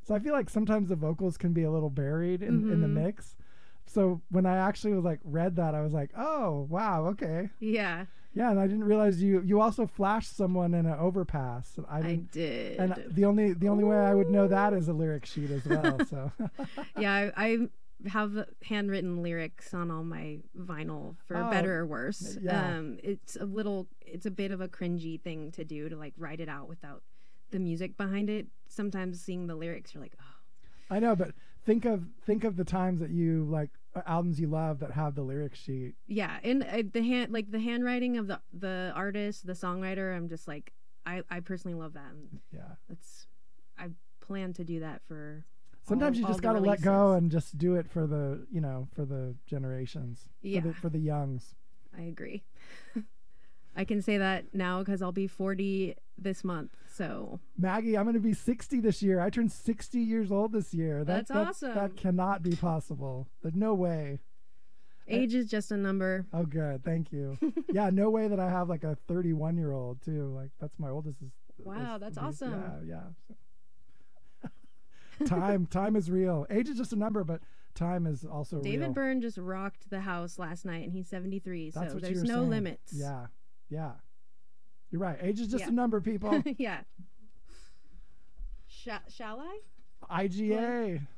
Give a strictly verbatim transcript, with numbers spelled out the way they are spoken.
So I feel like sometimes the vocals can be a little buried in, Mm-hmm. in the mix. So when I actually was like read that, I was like, oh wow, okay, Yeah, yeah. And I didn't realize you you also flashed someone in an overpass. I I didn't. did. And the only the only way I would know that is a lyric sheet as well. So Yeah, I, I have handwritten lyrics on all my vinyl, for Oh, better or worse. yeah. Um, it's a little, it's a bit of a cringy thing to do, to like write it out without the music behind it. Sometimes seeing the lyrics, you're like, oh. I know, but think of think of the times that you like uh, albums you love that have the lyric sheet. Yeah, and uh, the hand, like the handwriting of the the artist, the songwriter. I'm just like, I I personally love that. And Yeah. that's, I plan to do that for. Sometimes all, you all just the got to let go releases. and just do it for the, you know, for the generations, Yeah. for the, for the youngs. I agree. I can say that now because I'll be forty this month. So Maggie, I'm going to be sixty this year. I turned sixty years old this year. That, That's that, awesome. That cannot be possible. There's no way. age is just a number. Oh, good. Thank you. Yeah, no way that I have like a thirty-one year old too. Like that's my oldest. Is, Wow, is- that's is- awesome. Yeah, yeah. time, time is real. Age is just a number, but time is also David real. Byrne just rocked the house last night, and he's seventy-three. That's So what you there's were no saying. limits. Yeah, yeah. You're right. Age is just Yeah. a number, people. Yeah. Sh- shall I? I G A.